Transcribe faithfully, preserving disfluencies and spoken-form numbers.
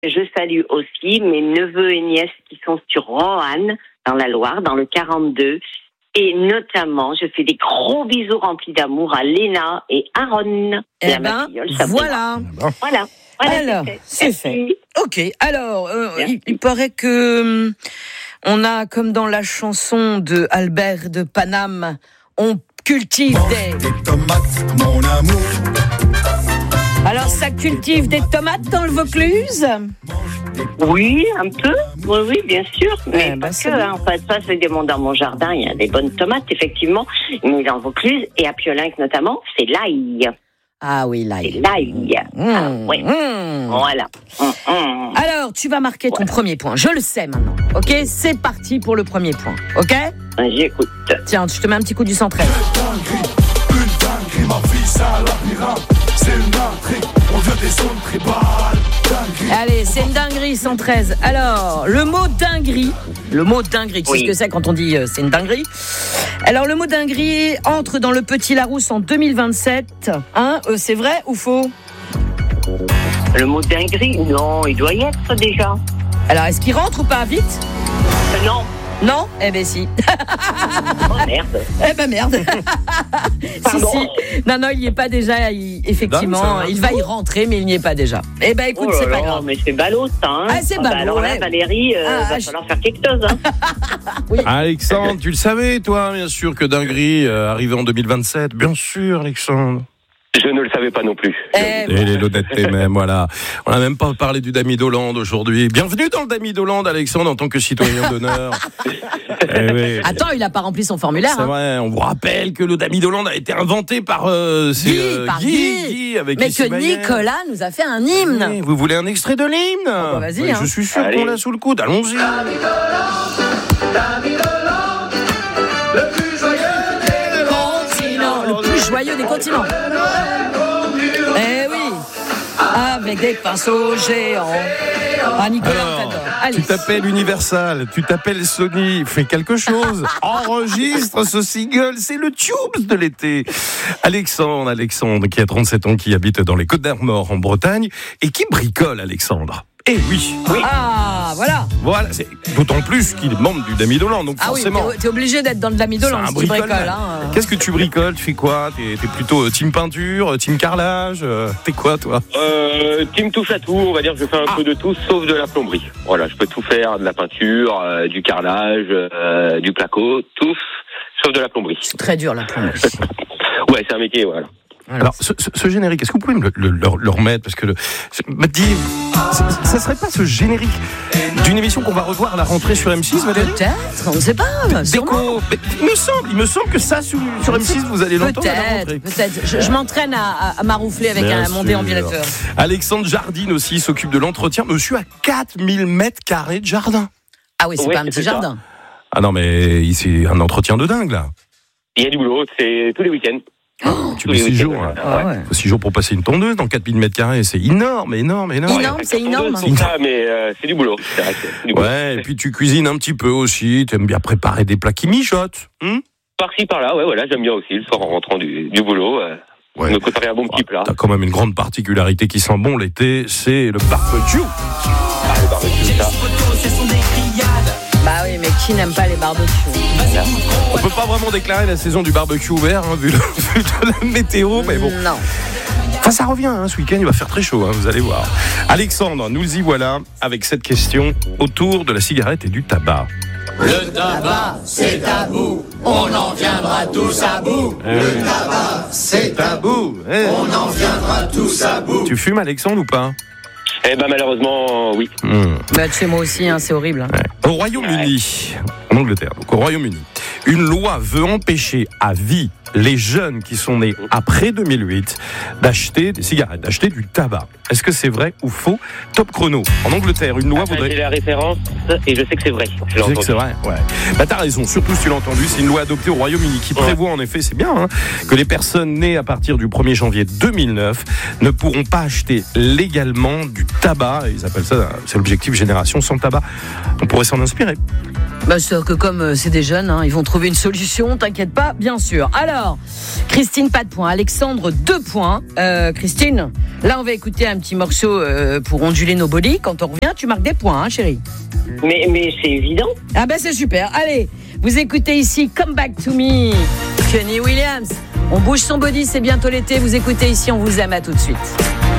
Je salue aussi mes neveux et nièces qui sont sur Roanne, dans la Loire, dans le quarante-deux. Et notamment, je fais des gros bisous remplis d'amour à Léna et Aaron. Eh et à ben, ma filleule, voilà. Voilà. Voilà. Voilà, Alors, c'est fait. Merci. Ok, alors, euh, il, il paraît que hum, on a, comme dans la chanson de Albert de Paname, on cultive des... Des tomates, mon amour. Alors, ça cultive des tomates dans le Vaucluse ? Oui, un peu. Oui, oui, bien sûr. Mais Eh ben, pas c'est que, bien. hein. En fait, ça, c'est des monts dans mon jardin. Il y a des bonnes tomates, effectivement. Mais dans le Vaucluse et à Piolenc notamment, c'est l'ail. Ah oui, C'est l'ail. l'ail. Mmh, Ah, oui. mmh. Voilà. Mmh, mmh. Alors, tu vas marquer ton premier point. Je le sais maintenant. Ok, c'est parti pour le premier point. Ok ? J'écoute. Tiens, je te mets un petit coup du cent treize. Une dinguerie, ma vie, c'est un labyrinthe. C'est une intrigue, on vient des zones tribales. Dinguerie. Allez, c'est une dinguerie, cent treize. Alors, le mot dinguerie, le mot dinguerie, tu Oui. sais ce que c'est quand on dit euh, c'est une dinguerie ? Alors, le mot dinguerie entre dans le Petit Larousse en deux mille vingt-sept. Hein, euh, c'est vrai ou faux ? Le mot dinguerie, non, il doit y être déjà. Alors, est-ce qu'il rentre ou pas vite ? Euh, non. Non ? Eh ben si. Oh merde. Eh ben merde. si, Pardon. si. Non, non, il n'y est pas déjà. Il, effectivement, Dingue, ça, hein. il va y rentrer, mais il n'y est pas déjà. Eh ben écoute, Oh là c'est pas là, grave. mais c'est ballot, ça. Hein. Ah, c'est bah, ballot, alors là, ouais. Valérie, euh, Ah, va je- falloir faire quelque chose. Hein. Alexandre, tu le savais, toi, bien sûr, que dinguerie euh, arrivait en deux mille vingt-sept. Bien sûr, Alexandre. Je ne le savais pas non plus. Eh, Et l'honnêteté même, voilà. On n'a même pas parlé du Dami d'Hollande aujourd'hui. Bienvenue dans le Dami d'Hollande, Alexandre, en tant que citoyen d'honneur. Eh oui. Attends, il n'a pas rempli son formulaire. C'est Hein. vrai, on vous rappelle que le Dami d'Hollande a été inventé par euh, c'est, Guy, euh, par Guy, Guy. Guy, avec Mais Issy que Maillet. Nicolas nous a fait un hymne. Oui, vous voulez un extrait de l'hymne bah, vas-y, Oui, hein. Je suis sûr Allez. qu'on l'a sous le coude, allons-y. Continent, le plus joyeux des continents. Eh oui, avec des pinceaux géants. Ah, Nicolas, on Alors, t'adore. Allez. tu t'appelles Universal, tu t'appelles Sony, fais quelque chose, enregistre ce single, c'est le tube de l'été. Alexandre, Alexandre, qui a trente-sept ans, qui habite dans les Côtes d'Armor en Bretagne, et qui bricole, Alexandre. Eh oui, Ah, voilà. voilà, c'est d'autant plus qu'il est membre du Dami d'Hollande, donc Ah oui, forcément. t'es, t'es obligé d'être dans de la C'est midolande un si tu bricoles. bricoleur. Hein. Qu'est-ce que tu bricoles? Tu fais quoi? T'es, t'es plutôt euh, team peinture, euh, team carrelage? euh, T'es quoi, toi? Euh, team touche à tout, on va dire que je fais un Ah. peu de tout sauf de la plomberie. Voilà, je peux tout faire, de la peinture, euh, du carrelage, euh, du placo, tout sauf de la plomberie. C'est très dur la plomberie. Ouais, c'est un métier, voilà. Alors, ce, ce- ce générique, est-ce que vous pouvez me le, le, le- le remettre? Parce que le, je me dis, c'est- ça serait pas ce générique d'une émission qu'on va revoir à la rentrée sur M six, Valérie? Peut-être, on ne sait pas. sûrement. Déco. Mais il me semble, il me semble que ça sur, sur M six, vous allez l'entendre à la Peut-être, rentrée. peut-être. Je, je m'entraîne à, à, à maroufler avec Bien un, mon sûr. déambulateur. Alexandre Jardine aussi s'occupe de l'entretien. Monsieur a quatre mille mètres carrés de jardin. Ah oui, c'est Ouais, pas un c'est petit ça. jardin. Ah non, mais c'est un entretien de dingue, là. Il y a du boulot, c'est tous les week-ends. Tu Tous mets les six week-ends, jours. hein. Ah ouais. Faut six jours pour passer une tondeuse dans quatre mille mètres carrés. C'est énorme, énorme, énorme. Énorme, c'est énorme. C'est ça, mais euh, c'est du boulot. C'est vrai que c'est du boulot. Ouais, et puis tu cuisines un petit peu aussi. Tu aimes bien préparer des plats qui mijotent. Hum Par-ci, par-là, ouais, voilà, j'aime bien aussi, le soir en rentrant du, du boulot, euh, Ouais. me préparer un bon petit plat. T'as quand même une grande particularité qui sent bon l'été, c'est le barbecue. Ah, le barbecue, ça. Bah oui, mais qui n'aime pas les barbecues? On peut pas vraiment déclarer la saison du barbecue ouvert, hein, vu, le, vu de la météo, mais bon. Non. Enfin, ça revient, hein, ce week-end, il va faire très chaud, hein, vous allez voir. Alexandre, nous y voilà avec cette question autour de la cigarette et du tabac. Le tabac, c'est tabou, on en viendra tous à bout. Le tabac, c'est tabou, Eh, on en viendra tous à bout. tu fumes, Alexandre, ou pas? Eh ben, malheureusement, oui. Hum. Bah tu sais, moi aussi, hein, c'est horrible. Hein. Ouais. Au Royaume-Uni, en Angleterre, donc au Royaume-Uni, une loi veut empêcher à vie les jeunes qui sont nés après deux mille huit d'acheter des cigarettes, d'acheter du tabac. Est-ce que c'est vrai ou faux? Top chrono. En Angleterre, une loi Après, voudrait... j'ai la référence et je sais que c'est vrai. Je l'ai Tu sais que entendu. c'est vrai, ouais. Bah t'as raison, surtout si tu l'as entendu, c'est une loi adoptée au Royaume-Uni qui prévoit en effet, c'est bien, hein, que les personnes nées à partir du premier janvier deux mille neuf ne pourront pas acheter légalement du tabac. Ils appellent ça, c'est l'objectif génération sans tabac. On pourrait s'en inspirer. Bah c'est que comme euh, c'est des jeunes, hein, ils vont trouver une solution, t'inquiète pas, bien sûr. Alors, Christine, pas de points. Alexandre, deux points. Euh, Christine, là, on va écouter un petit morceau euh, pour onduler nos bodys. Quand on revient, tu marques des points, hein, chérie. Mais, mais c'est évident. Ah ben, c'est super. Allez, vous écoutez ici Come Back to Me, Kenny Williams. On bouge son body, c'est bientôt l'été. Vous écoutez ici, on vous aime, à tout de suite.